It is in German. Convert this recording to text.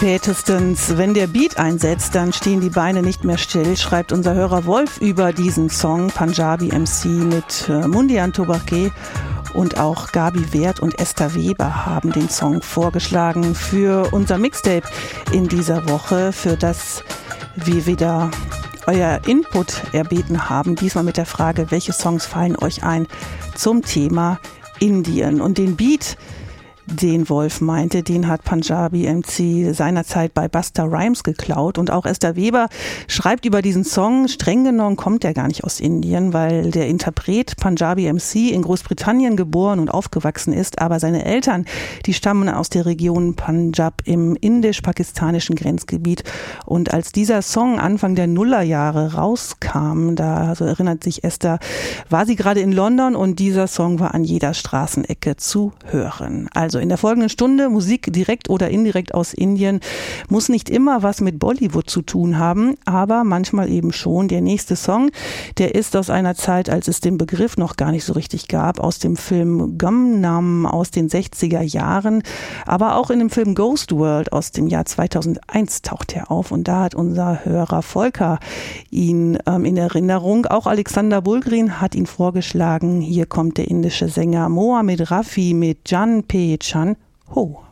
Spätestens, wenn der Beat einsetzt, dann stehen die Beine nicht mehr still, schreibt unser Hörer Wolf über diesen Song. Punjabi MC mit Mundian Tobake und auch Gabi Wert und Esther Weber haben den Song vorgeschlagen für unser Mixtape in dieser Woche, für das wir wieder euer Input erbeten haben. Diesmal mit der Frage, welche Songs fallen euch ein zum Thema Indien? Und den Beat, den Wolf meinte, den hat Punjabi MC seinerzeit bei Busta Rhymes geklaut. Und auch Esther Weber schreibt über diesen Song, streng genommen kommt er gar nicht aus Indien, weil der Interpret Punjabi MC in Großbritannien geboren und aufgewachsen ist. Aber seine Eltern, die stammen aus der Region Punjab im indisch-pakistanischen Grenzgebiet. Und als dieser Song Anfang der Nullerjahre rauskam, da, so erinnert sich Esther, war sie gerade in London und dieser Song war an jeder Straßenecke zu hören. Also in der folgenden Stunde Musik direkt oder indirekt aus Indien muss nicht immer was mit Bollywood zu tun haben, aber manchmal eben schon. Der nächste Song, der ist aus einer Zeit, als es den Begriff noch gar nicht so richtig gab, aus dem Film Gumnam aus den 60er Jahren, aber auch in dem Film Ghost World aus dem Jahr 2001 taucht er auf und da hat unser Hörer Volker ihn in Erinnerung. Auch Alexander Bulgrin hat ihn vorgeschlagen. Hier kommt der indische Sänger Mohammed Rafi mit Jan Pe Chan Ho.